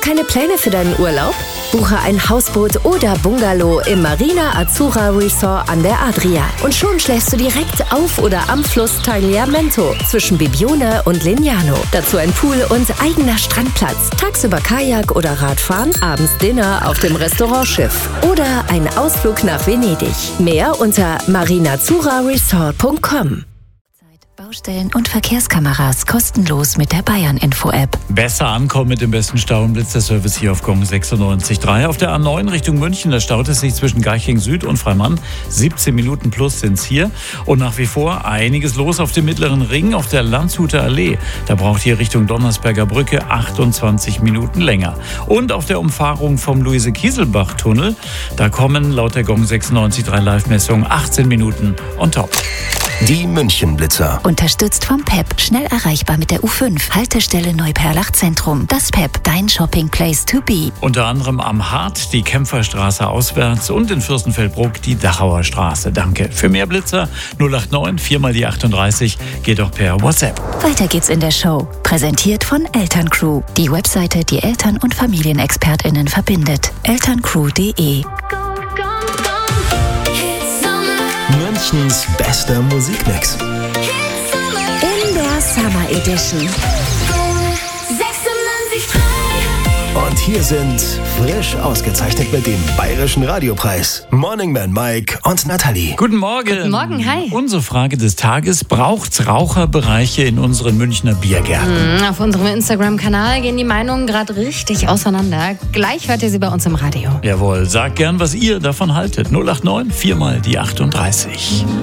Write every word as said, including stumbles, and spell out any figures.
keine Pläne für deinen Urlaub? Buche ein Hausboot oder Bungalow im Marina Azzurra Resort an der Adria. Und schon schläfst du direkt auf oder am Fluss Tagliamento zwischen Bibione und Lignano. Dazu ein Pool und eigener Strandplatz. Tagsüber Kajak oder Radfahren, abends Dinner auf dem Restaurantschiff. Oder ein Ausflug nach Venedig. Mehr unter marinazzurra resort punkt com. Baustellen und Verkehrskameras kostenlos mit der Bayern-Info-App. Besser ankommen mit dem besten Stau- und Blitzerservice hier auf Gong sechsundneunzig Komma drei. Auf der A neun Richtung München, da staut es sich zwischen Garching Süd und Freimann. siebzehn Minuten plus sind es hier. Und nach wie vor einiges los auf dem Mittleren Ring, auf der Landshuter Allee. Da braucht ihr Richtung Donnersberger Brücke achtundzwanzig Minuten länger. Und auf der Umfahrung vom Luise-Kieselbach-Tunnel, da kommen laut der Gong sechsundneunzig Komma drei Live-Messung achtzehn Minuten on top. Die München-Blitzer. Unterstützt vom P E P. Schnell erreichbar mit der U fünf. Haltestelle Neuperlach Zentrum. Das P E P. Dein Shopping Place to be. Unter anderem am Hart die Kämpferstraße auswärts und in Fürstenfeldbruck die Dachauer Straße. Danke. Für mehr Blitzer null acht neun vier mal die achtunddreißig. Geht auch per WhatsApp. Weiter geht's in der Show. Präsentiert von Elterncrew. Die Webseite, die Eltern- und FamilienexpertInnen verbindet. elterncrew punkt de. Münchens bester Musikmix. In der Summer Edition. Und hier sind frisch ausgezeichnet mit dem Bayerischen Radiopreis Morning Man Mike und Nathalie. Guten Morgen. Guten Morgen, hi. Unsere Frage des Tages: Braucht's Raucherbereiche in unseren Münchner Biergärten? Auf unserem Instagram-Kanal gehen die Meinungen gerade richtig auseinander. Gleich hört ihr sie bei uns im Radio. Jawohl, sagt gern, was ihr davon haltet. null acht neun vier mal die achtunddreißig.